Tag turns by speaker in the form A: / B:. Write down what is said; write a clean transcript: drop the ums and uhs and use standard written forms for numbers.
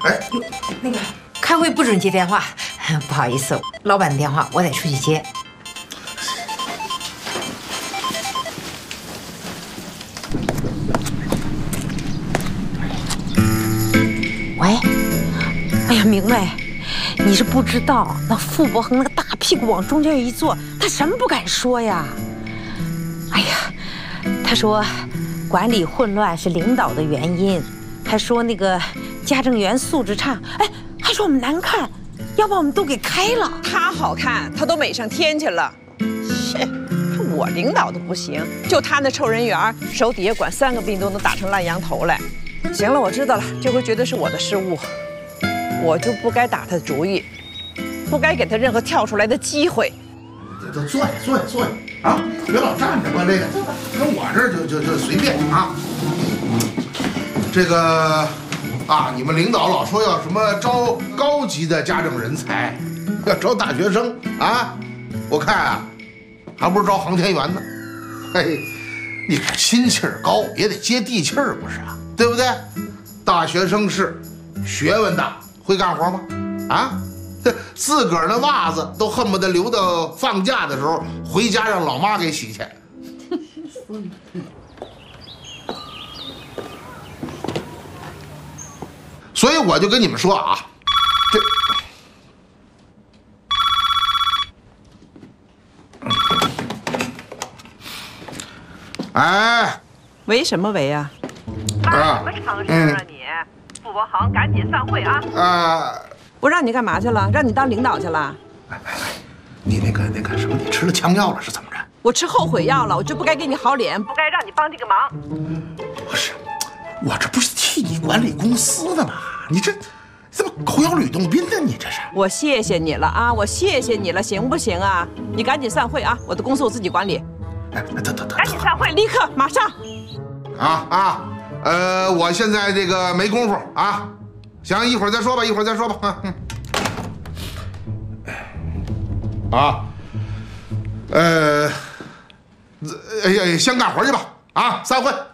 A: 哎，
B: 那个开会不准接电话，不好意思，老板的电话我得出去接。
C: 喂，哎呀，明媚，你是不知道，那傅伯恒那个大屁股往中间一坐，他什么不敢说呀？哎呀，他说管理混乱是领导的原因，还说那个家政员素质差，哎，还说我们难看，要把我们都给开了。
D: 他好看，他都美上天去了。切，我领导的不行，就他那臭人缘，手底下管3个兵都能打成烂羊头来。行了，我知道了，这回绝对是我的失误，我就不该打他的主意，不该给他任何跳出来的机会。
A: 都坐下啊！别老站着吧，这个跟我这儿就随便啊。这个啊，你们领导老说要什么招高级的家政人才，要招大学生啊，我看啊，还不如招航天员呢。嘿，你这心气儿高也得接地气儿，不是啊？对不对？大学生是学问大，会干活吗？啊，自个儿的袜子都恨不得留到放假的时候回家让老妈给洗去。所以我就跟你们说啊，哎，
D: 喂什么喂啊？
E: 发什么长声啊你？傅伯恒，赶紧散会啊！
D: 我让你干嘛去了？让你当领导去了？
A: 你那个什么，你吃了枪药了是怎么着？
D: 我吃后悔药了，我就不该给你好脸，
E: 不该让你帮这个忙。
A: 不是，我这不是替你管理公司的吗？你这怎么狗咬吕洞宾呢？你这是？
D: 我谢谢你了啊，我谢谢你了，行不行啊？你赶紧散会啊，我的公司我自己管理。
A: 哎，等，
E: 赶紧散会，
D: 立刻马上。
A: 我现在这个没工夫啊，行，一会儿再说吧，先干活去吧，啊，散会。